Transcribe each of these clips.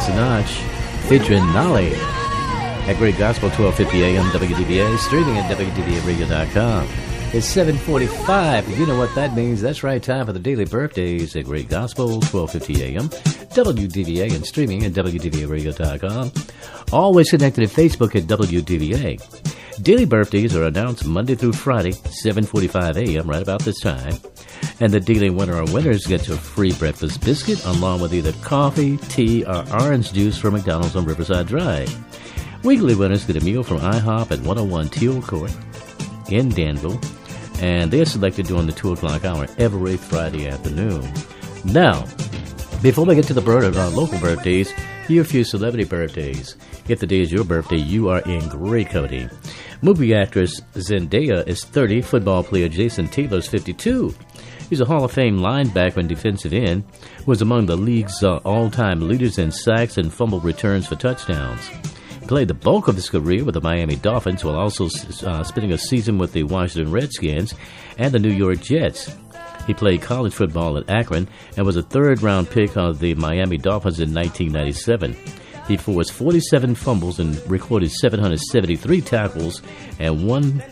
Sinach featuring Nolly at Great Gospel, 1250 a.m. WDBA, streaming at WDBAradio.com. It's 7:45. You know what that means. That's right, time for the daily birthdays at Great Gospel, 1250 a.m. WDBA, and streaming at WDBAradio.com. Always connected at Facebook at WDBA. Daily birthdays are announced Monday through Friday, 7:45 a.m., right about this time. And the daily winner or winners get a free breakfast biscuit along with either coffee, tea, or orange juice from McDonald's on Riverside Drive. Weekly winners get a meal from IHOP at 101 Teal Court in Danville, and they're selected during the 2 o'clock hour every Friday afternoon. Now, before we get to the local birthdays, here are a few celebrity birthdays. If the day is your birthday, you are in great company. Movie actress Zendaya is 30. Football player Jason Taylor is 52. He's a Hall of Fame linebacker and defensive end, who is among the league's all-time leaders in sacks and fumble returns for touchdowns. He played the bulk of his career with the Miami Dolphins, while also spending a season with the Washington Redskins and the New York Jets. He played college football at Akron and was a third-round pick of the Miami Dolphins in 1997. He forced 47 fumbles and recorded 773 tackles and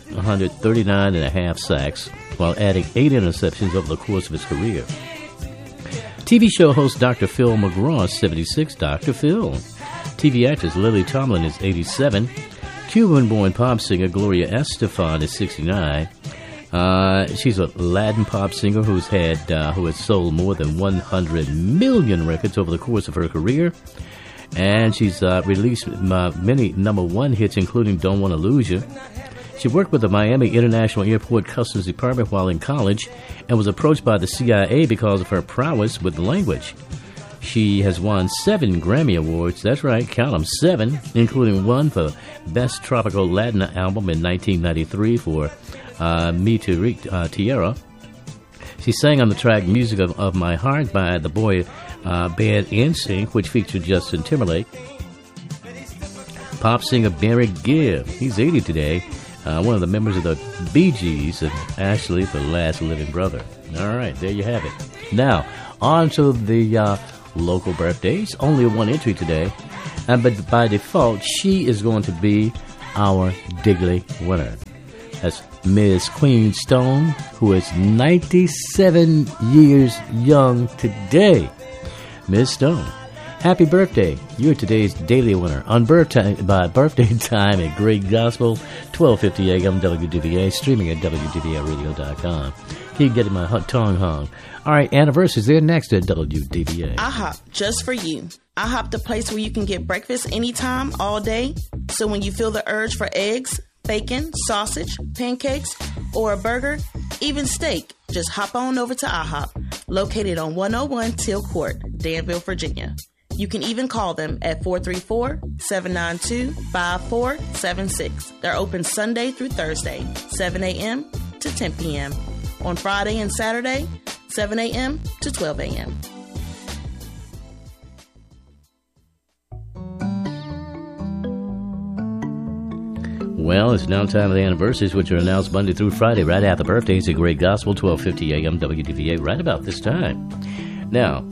139 and a half sacks, while adding 8 interceptions over the course of his career. TV show host Dr. Phil McGraw is 76. Dr. Phil. TV actress Lily Tomlin is 87. Cuban-born pop singer Gloria Estefan is 69. She's a Latin pop singer who has sold more than 100 million records over the course of her career. And she's released many number one hits, including Don't Wanna Lose You. She worked with the Miami International Airport Customs Department while in college and was approached by the CIA because of her prowess with the language. She has won 7 Grammy Awards. That's right, count them, 7, including one for Best Tropical Latin Album in 1993 for Mi Tierra. She sang on the track Music of My Heart by the boy band NSYNC, which featured Justin Timberlake. Pop singer Barry Gibb, he's 80 today, one of the members of the Bee Gees, and Ashley, the last living brother. All right, there you have it. Now, on to the local birthdays. Only one entry today, but by default, she is going to be our daily winner. That's Ms. Queen Stone, who is 97 years young today. Ms. Stone, happy birthday. You're today's daily winner on birthday time at Great Gospel, 1250 a.m. WDBA, streaming at WDBAradio.com. Keep getting my tongue hung. All right, anniversaries, they're next at WDBA. IHOP, just for you. IHOP, the place where you can get breakfast anytime, all day. So when you feel the urge for eggs, bacon, sausage, pancakes, or a burger, even steak, just hop on over to IHOP, located on 101 Teal Court, Danville, Virginia. You can even call them at 434-792-5476. They're open Sunday through Thursday, 7 a.m. to 10 p.m. On Friday and Saturday, 7 a.m. to 12 a.m. Well, it's now time for the anniversaries, which are announced Monday through Friday, right after birthdays at Great Gospel, 1250 a.m. WDVA, right about this time. Now,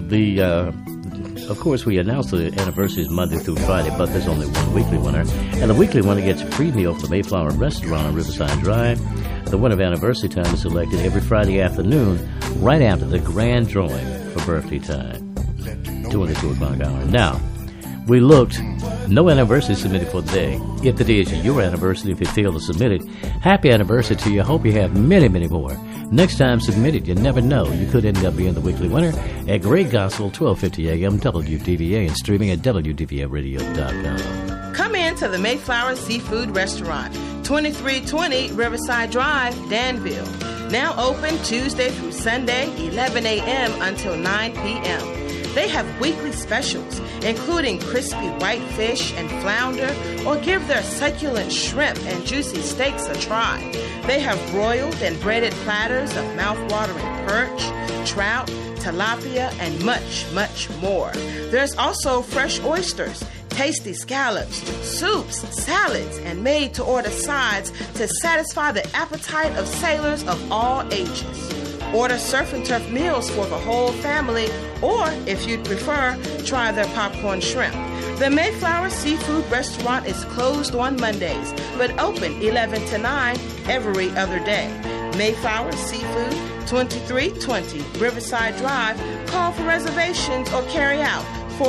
of course, we announce the anniversaries Monday through Friday, but there's only one weekly winner. And the weekly winner gets a free meal from the Mayflower Restaurant on Riverside Drive. The winner of anniversary time is selected every Friday afternoon, right after the grand drawing for birthday time, during the 2 o'clock hour. Now, we looked, no anniversary submitted for the day. If the day is your anniversary, if you fail to submit it, happy anniversary to you. I hope you have many, many more. Next time, submit it. You never know. You could end up being the weekly winner at Great Gospel, 1250 a.m. WDVA, and streaming at WDVAradio.com. Come in to the Mayflower Seafood Restaurant, 2320 Riverside Drive, Danville. Now open Tuesday through Sunday, 11 a.m. until 9 p.m. They have weekly specials, including crispy white fish and flounder, or give their succulent shrimp and juicy steaks a try. They have broiled and breaded platters of mouth-watering perch, trout, tilapia, and much, much more. There's also fresh oysters, tasty scallops, soups, salads, and made-to-order sides to satisfy the appetite of sailors of all ages. Order Surf and Turf meals for the whole family, or if you'd prefer, try their popcorn shrimp. The Mayflower Seafood Restaurant is closed on Mondays, but open 11 to 9 every other day. Mayflower Seafood, 2320 Riverside Drive. Call for reservations or carry out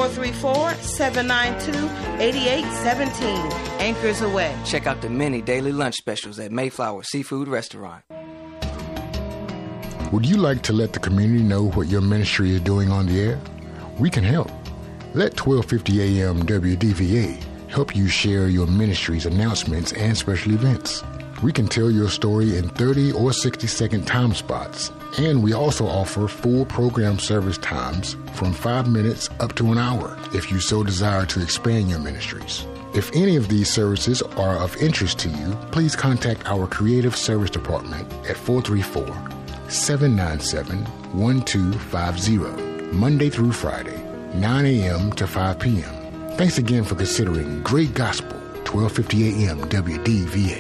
434-792-8817. Anchors away. Check out the many daily lunch specials at Mayflower Seafood Restaurant. Would you like to let the community know what your ministry is doing on the air? We can help. Let 1250 AM WDVA help you share your ministry's announcements and special events. We can tell your story in 30 or 60-second time spots, and we also offer full program service times from 5 minutes up to an hour if you so desire to expand your ministries. If any of these services are of interest to you, please contact our Creative Service Department at 434-797-1250, Monday through Friday, 9 a.m. to 5 p.m. Thanks again for considering Great Gospel, 1250 AM WDVA.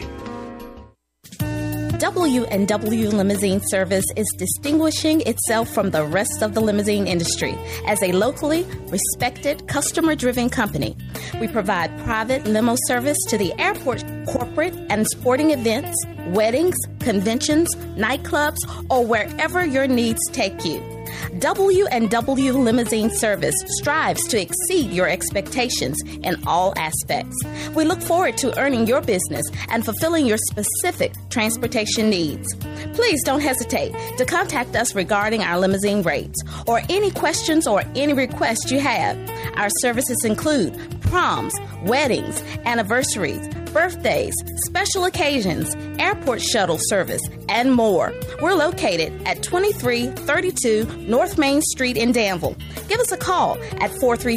W&W Limousine Service is distinguishing itself from the rest of the limousine industry as a locally respected, customer-driven company. We provide private limo service to the airport, corporate and sporting events, weddings, conventions, nightclubs, or wherever your needs take you. W&W Limousine Service strives to exceed your expectations in all aspects. We look forward to earning your business and fulfilling your specific transportation needs. Please don't hesitate to contact us regarding our limousine rates or any questions or any requests you have. Our services include proms, weddings, anniversaries, birthdays, special occasions, airport shuttle service, and more. We're located at 2332 North Main Street in Danville. Give us a call at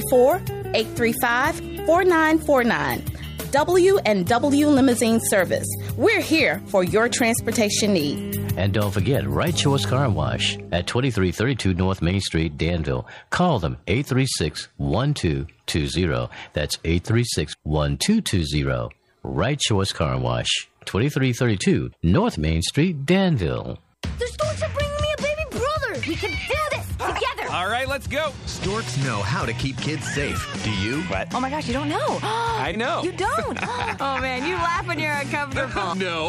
434-835-4949. W&W Limousine Service. We're here for your transportation need. And don't forget, Right Choice Car Wash at 2332 North Main Street, Danville. Call them 836-1220. That's 836-1220. Right Choice Car Wash, 2332 North Main Street, Danville. The storks are bringing me a baby brother. We can do this together. All right, let's go. Storks know how to keep kids safe. Do you? What? Oh my gosh, you don't know. I know. You don't. Oh man, you laugh when you're uncomfortable. No.